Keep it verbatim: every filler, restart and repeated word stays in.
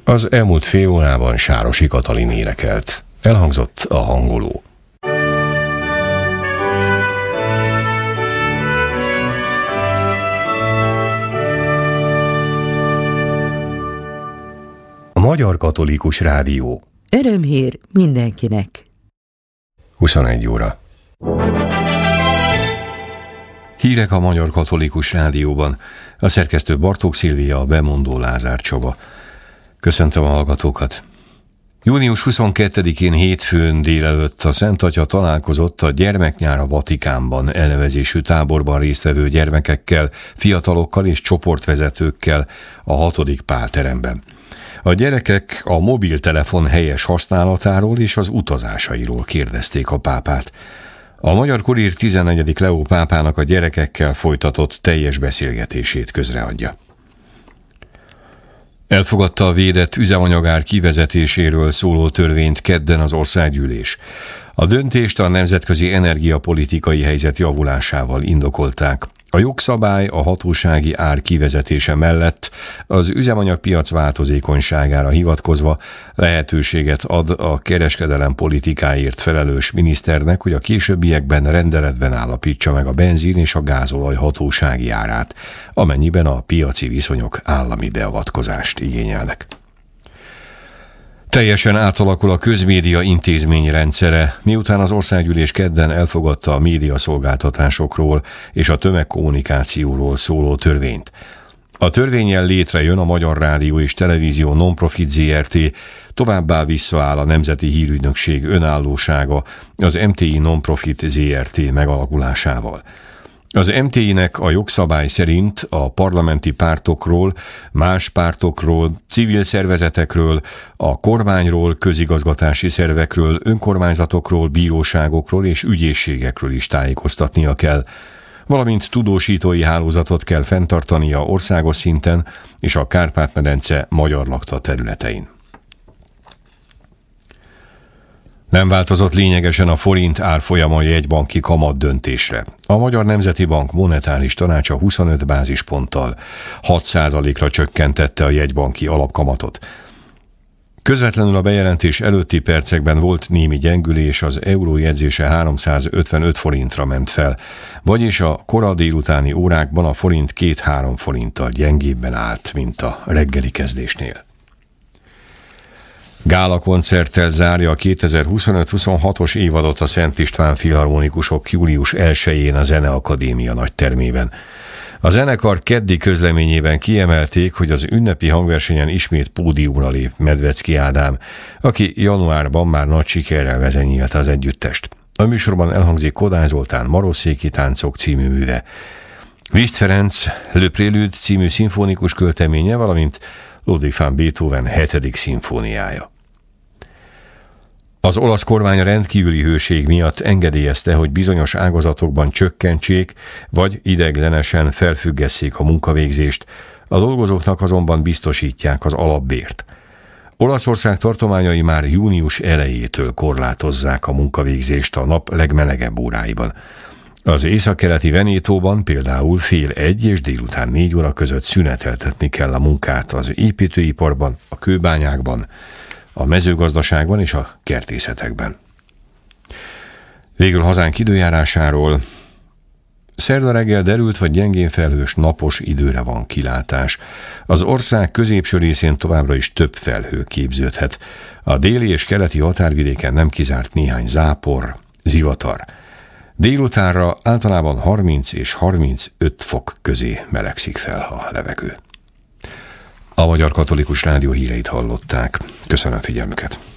Az elmúlt fél órában Sárosi Katalin énekelt. Elhangzott a hangoló. A Magyar Katolikus Rádió. Örömhír mindenkinek. huszonegy óra. Hírek a Magyar Katolikus Rádióban. A szerkesztő Bartók Szilvia, a bemondó Lázár Csaba. Köszöntöm a hallgatókat. június huszonkettedikén hétfőn délelőtt a Szent Atya találkozott a Gyermeknyár a Vatikánban elnevezésű táborban résztvevő gyermekekkel, fiatalokkal és csoportvezetőkkel a hatodik pálteremben. A gyerekek a mobiltelefon helyes használatáról és az utazásairól kérdezték a pápát. A Magyar Kurír tizennegyedik Leó pápának a gyerekekkel folytatott teljes beszélgetését közreadja. Elfogadta a védett üzemanyagár kivezetéséről szóló törvényt kedden az országgyűlés. A döntést a nemzetközi energiapolitikai helyzet javulásával indokolták. A jogszabály a hatósági ár kivezetése mellett az üzemanyagpiac változékonyságára hivatkozva lehetőséget ad a kereskedelem politikáért felelős miniszternek, hogy a későbbiekben rendeletben állapítsa meg a benzin és a gázolaj hatósági árát, amennyiben a piaci viszonyok állami beavatkozást igényelnek. Teljesen átalakul a közmédia intézményi rendszere, miután az országgyűlés kedden elfogadta a médiaszolgáltatásokról és a tömegkommunikációról szóló törvényt. A törvénnyel létrejön a Magyar Rádió és Televízió Non-Profit zé er té, továbbá visszaáll a Nemzeti Hírügynökség önállósága az em té i Non-Profit zé er té megalakulásával. Az em té i-nek a jogszabály szerint a parlamenti pártokról, más pártokról, civil szervezetekről, a kormányról, közigazgatási szervekről, önkormányzatokról, bíróságokról és ügyészségekről is tájékoztatnia kell, valamint tudósítói hálózatot kell fenntartania országos szinten és a Kárpát-medence magyar lakta területein. Nem változott lényegesen a forint árfolyama jegybanki kamat döntésre. A Magyar Nemzeti Bank monetáris tanácsa huszonöt bázisponttal hat százalékra csökkentette a jegybanki alapkamatot. Közvetlenül a bejelentés előtti percekben volt némi gyengülés, az euró jegyzése háromszázötvenöt forintra ment fel, vagyis a kora délutáni órákban a forint két-három forinttal gyengébben állt, mint a reggeli kezdésnél. Gála koncerttel zárja a kétezer-huszonöt-huszonhatos évadot a Szent István Filharmonikusok július elsején a Zeneakadémia nagytermében. A zenekar keddi közleményében kiemelték, hogy az ünnepi hangversenyen ismét pódiumra lép Medvecki Ádám, aki januárban már nagy sikerrel vezényelte az együttest. A műsorban elhangzik Kodály Zoltán Marosszéki táncok című műve, Liszt Ferenc Le Prélude című szimfonikus költeménye, valamint Ludwig van Beethoven hetedik szimfóniája. Az olasz kormány rendkívüli hőség miatt engedélyezte, hogy bizonyos ágazatokban csökkentsék, vagy ideiglenesen felfüggesszék a munkavégzést, a dolgozóknak azonban biztosítják az alapbért. Olaszország tartományai már június elejétől korlátozzák a munkavégzést a nap legmelegebb óráiban. Az északkeleti Venétóban például fél egy és délután négy óra között szüneteltetni kell a munkát az építőiparban, a kőbányákban, a mezőgazdaságban és a kertészetekben. Végül hazánk időjárásáról. Szerda reggel derült vagy gyengén felhős napos időre van kilátás. Az ország középső részén továbbra is több felhő képződhet. A déli és keleti határvidéken nem kizárt néhány zápor, zivatar. Délutánra általában harminc és harmincöt fok közé melegszik fel a levegő. A Magyar Katolikus Rádió híreit hallották. Köszönöm figyelmüket!